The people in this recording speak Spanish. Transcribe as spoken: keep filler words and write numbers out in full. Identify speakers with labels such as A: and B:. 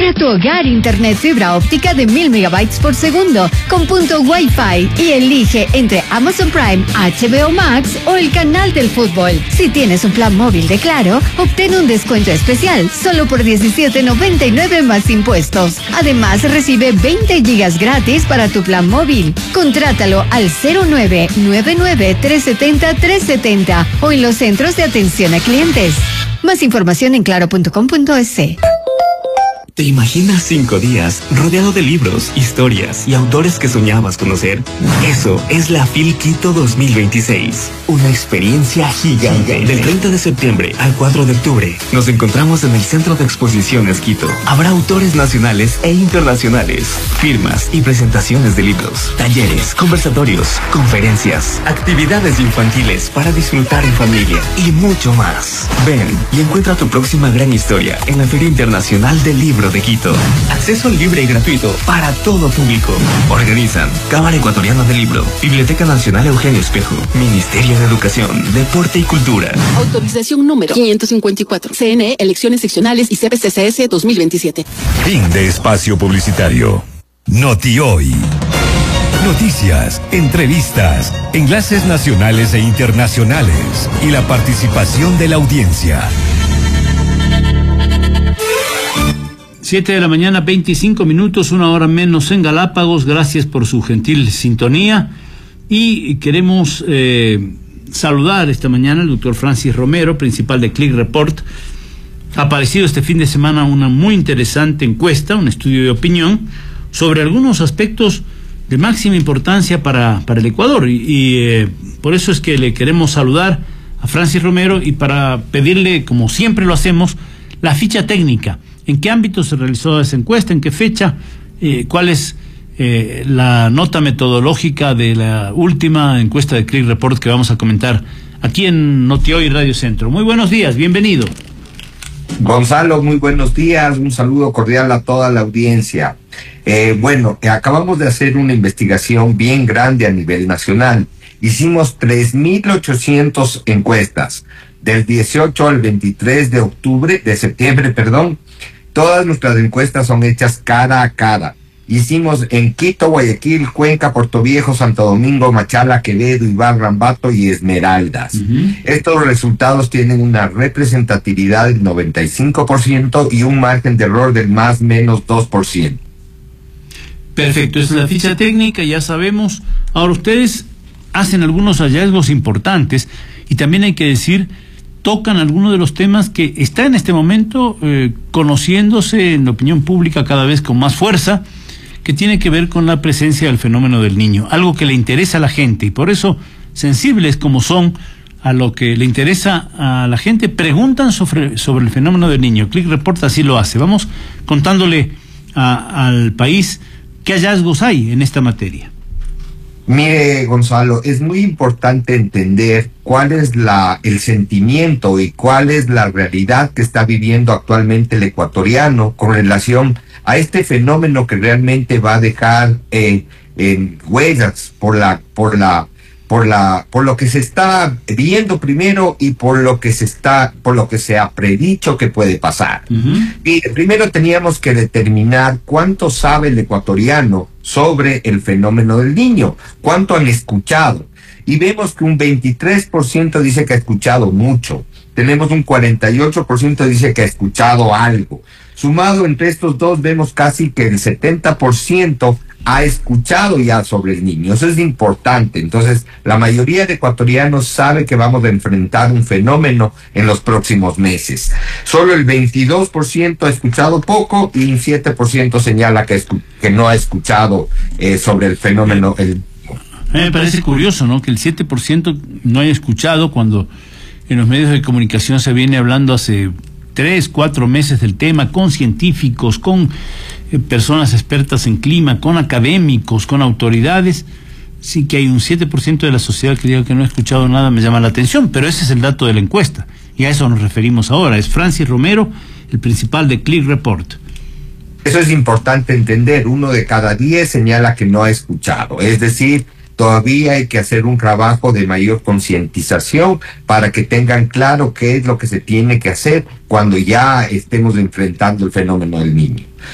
A: Para tu hogar, internet fibra óptica de mil megabytes por segundo con punto Wi-Fi y elige entre Amazon Prime, H B O Max o el canal del fútbol. Si tienes un plan móvil de Claro, obtén un descuento especial solo por diecisiete noventa y nueve más impuestos. Además, recibe veinte gigas gratis para tu plan móvil. Contrátalo al cero nueve nueve nueve tres siete cero tres siete cero o en los centros de atención a clientes. Más información en claro punto com punto es.
B: ¿Te imaginas cinco días rodeado de libros, historias y autores que soñabas conocer? Eso es la FIL Quito dos mil veintiséis. Una experiencia gigante. Del treinta de septiembre al cuatro de octubre nos encontramos en el Centro de Exposiciones Quito. Habrá autores nacionales e internacionales, firmas y presentaciones de libros, talleres, conversatorios, conferencias, actividades infantiles para disfrutar en familia y mucho más. Ven y encuentra tu próxima gran historia en la Feria Internacional del Libro de Quito. Acceso libre y gratuito para todo público. Organizan Cámara Ecuatoriana del Libro, Biblioteca Nacional Eugenio Espejo, Ministerio de Educación, Deporte y Cultura.
C: Autorización número quinientos cincuenta y cuatro. C N E, Elecciones Seccionales y C P C C S dos mil veintisiete.
D: Fin de espacio publicitario. Noti Hoy. Noticias, entrevistas, enlaces nacionales e internacionales y la participación de la audiencia.
E: Siete de la mañana, veinticinco minutos, una hora menos en Galápagos. Gracias por su gentil sintonía. Y queremos eh, saludar esta mañana al doctor Francis Romero, principal de Click Report. Ha aparecido este fin de semana una muy interesante encuesta, un estudio de opinión, sobre algunos aspectos de máxima importancia para, para el Ecuador. Y, y eh, por eso es que le queremos saludar a Francis Romero y para pedirle, como siempre lo hacemos, la ficha técnica. ¿En qué ámbito se realizó esa encuesta? ¿En qué fecha? Eh, ¿Cuál es eh, la nota metodológica de la última encuesta de Click Report que vamos a comentar aquí en Noti Hoy Radio Centro? Muy buenos días, bienvenido.
F: Gonzalo, muy buenos días, un saludo cordial a toda la audiencia. Eh, bueno, eh, acabamos de hacer una investigación bien grande a nivel nacional. Hicimos tres mil ochocientas encuestas del dieciocho al veintitrés de octubre, de septiembre, perdón. Todas nuestras encuestas son hechas cara a cara. Hicimos en Quito, Guayaquil, Cuenca, Puerto Viejo, Santo Domingo, Machala, Quevedo, Ibar, Rambato y Esmeraldas. Uh-huh. Estos resultados tienen una representatividad del noventa y cinco por ciento y un margen de error del más menos dos por ciento.
E: Perfecto, esa es la ficha técnica, ya sabemos. Ahora ustedes hacen algunos hallazgos importantes y también hay que decir, tocan algunos de los temas que está en este momento eh, conociéndose en la opinión pública cada vez con más fuerza, que tiene que ver con la presencia del fenómeno del niño, algo que le interesa a la gente, y por eso, sensibles como son a lo que le interesa a la gente, preguntan sobre, sobre el fenómeno del niño. Click Report así lo hace. Vamos contándole a, al país qué hallazgos hay en esta materia.
F: Mire, Gonzalo, es muy importante entender cuál es la, el sentimiento y cuál es la realidad que está viviendo actualmente el ecuatoriano con relación a este fenómeno que realmente va a dejar eh, en huellas por la, por la, por la, por lo que se está viendo primero y por lo que se está, por lo que se ha predicho que puede pasar. Uh-huh. Y primero teníamos que determinar cuánto sabe el ecuatoriano sobre el fenómeno del niño, cuánto han escuchado. Y vemos que un veintitrés por ciento dice que ha escuchado mucho. Tenemos un cuarenta y ocho por ciento dice que ha escuchado algo. Sumado entre estos dos, vemos casi que el setenta por ciento ha escuchado ya sobre el niño. Eso es importante. Entonces, la mayoría de ecuatorianos sabe que vamos a enfrentar un fenómeno en los próximos meses. Solo el veintidós por ciento ha escuchado poco y un siete por ciento señala que, escu- que no ha escuchado eh, sobre el fenómeno. El...
E: A mí me parece curioso, ¿no?, que el siete por ciento no haya escuchado cuando en los medios de comunicación se viene hablando hace tres, cuatro meses del tema, con científicos, con eh, personas expertas en clima, con académicos, con autoridades. Sí que hay un siete por ciento de la sociedad que diga que no ha escuchado nada, me llama la atención, pero ese es el dato de la encuesta, y a eso nos referimos ahora. Es Francis Romero, el principal de Click Report.
F: Eso es importante entender, uno de cada diez señala que no ha escuchado, es decir, todavía hay que hacer un trabajo de mayor concientización para que tengan claro qué es lo que se tiene que hacer cuando ya estemos enfrentando el fenómeno del niño.